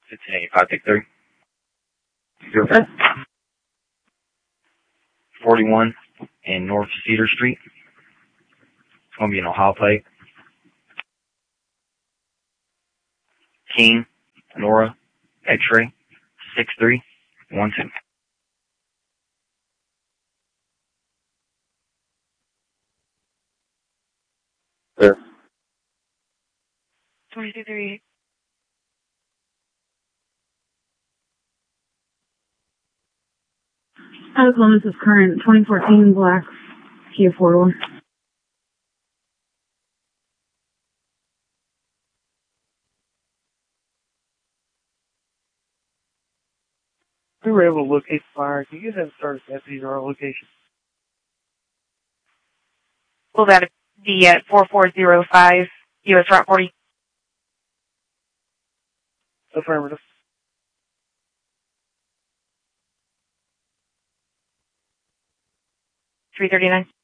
1585, take 3. 41 in North Cedar Street. It's going to be an Ohio Pike. King, Nora, X-ray, 6312. Clear. 2238. Columbus is current, 2014 black Kia 4-door. We were able to locate the fire. Can you guys have started deputies at our location? Will that be at 4405 US Route 40? Affirmative. 339.